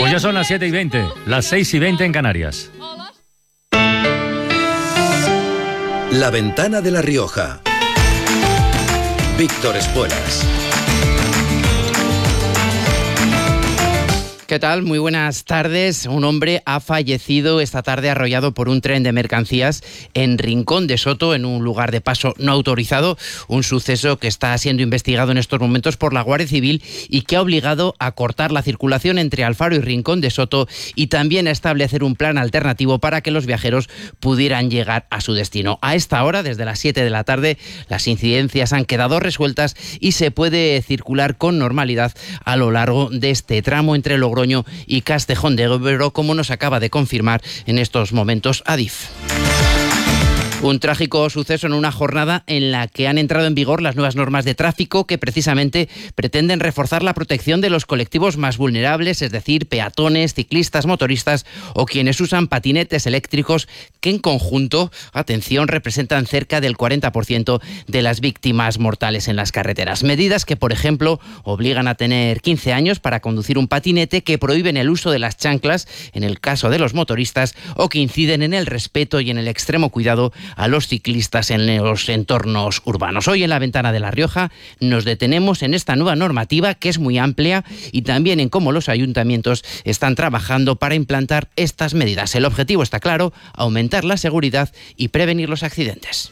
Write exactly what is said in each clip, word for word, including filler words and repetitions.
Pues ya son las siete y veinte, las seis y veinte en Canarias. La Ventana de La Rioja. Víctor Espuelas. ¿Qué tal? Muy buenas tardes. Un hombre ha fallecido esta tarde arrollado por un tren de mercancías en Rincón de Soto, en un lugar de paso no autorizado. Un suceso que está siendo investigado en estos momentos por la Guardia Civil y que ha obligado a cortar la circulación entre Alfaro y Rincón de Soto y también a establecer un plan alternativo para que los viajeros pudieran llegar a su destino. A esta hora, desde las siete de la tarde, las incidencias han quedado resueltas y se puede circular con normalidad a lo largo de este tramo entre Logroño y Castejón de Ebro, como nos acaba de confirmar en estos momentos Adif. Un trágico suceso en una jornada en la que han entrado en vigor las nuevas normas de tráfico que precisamente pretenden reforzar la protección de los colectivos más vulnerables, es decir, peatones, ciclistas, motoristas o quienes usan patinetes eléctricos, que en conjunto, atención, representan cerca del cuarenta por ciento de las víctimas mortales en las carreteras. Medidas que, por ejemplo, obligan a tener quince años para conducir un patinete, que prohíben el uso de las chanclas en el caso de los motoristas o que inciden en el respeto y en el extremo cuidado a los ciclistas en los entornos urbanos. Hoy en La Ventana de La Rioja nos detenemos en esta nueva normativa, que es muy amplia, y también en cómo los ayuntamientos están trabajando para implantar estas medidas. El objetivo está claro: aumentar la seguridad y prevenir los accidentes.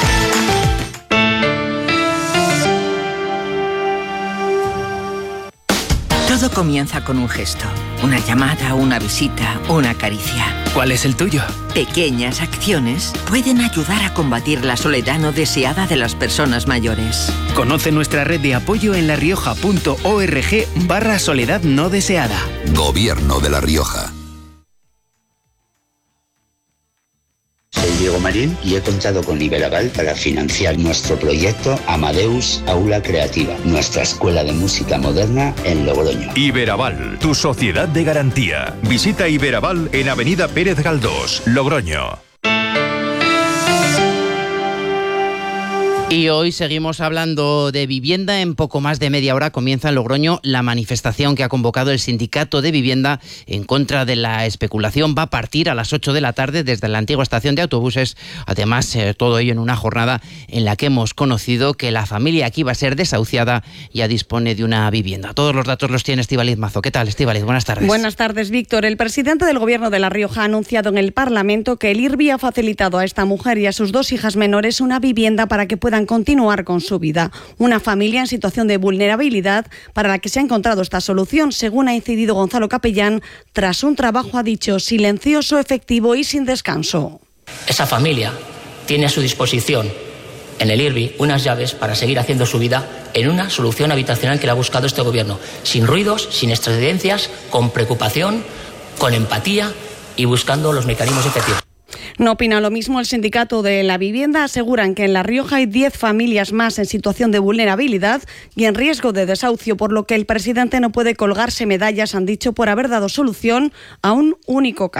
Todo comienza con un gesto, una llamada, una visita, una caricia. ¿Cuál es el tuyo? Pequeñas acciones pueden ayudar a combatir la soledad no deseada de las personas mayores. Conoce nuestra red de apoyo en larioja.org barra soledad no deseada. Gobierno de La Rioja. Soy Diego Marín y he contado con Iberaval para financiar nuestro proyecto Amadeus Aula Creativa, nuestra escuela de música moderna en Logroño. Iberaval, tu sociedad de garantía. Visita Iberaval en Avenida Pérez Galdós, Logroño. Y hoy seguimos hablando de vivienda. En poco más de media hora comienza en Logroño la manifestación que ha convocado el Sindicato de Vivienda en contra de la especulación. Va a partir a las ocho de la tarde desde la antigua estación de autobuses. Además, eh, todo ello en una jornada en la que hemos conocido que la familia que iba a ser desahuciada ya dispone de una vivienda. Todos los datos los tiene Estíbaliz Mazo. ¿Qué tal, Estíbaliz? Buenas tardes. Buenas tardes, Víctor. El presidente del Gobierno de La Rioja ha anunciado en el Parlamento que el I R B I ha facilitado a esta mujer y a sus dos hijas menores una vivienda para que puedan continuar con su vida. Una familia en situación de vulnerabilidad para la que se ha encontrado esta solución, según ha incidido Gonzalo Capellán, tras un trabajo, ha dicho, silencioso, efectivo y sin descanso. Esa familia tiene a su disposición en el I R B I unas llaves para seguir haciendo su vida en una solución habitacional que le ha buscado este gobierno, sin ruidos, sin excedencias, con preocupación, con empatía y buscando los mecanismos efectivos. No opina lo mismo el sindicato de la vivienda. Aseguran que en La Rioja hay diez familias más en situación de vulnerabilidad y en riesgo de desahucio, por lo que el presidente no puede colgarse medallas, han dicho, por haber dado solución a un único caso.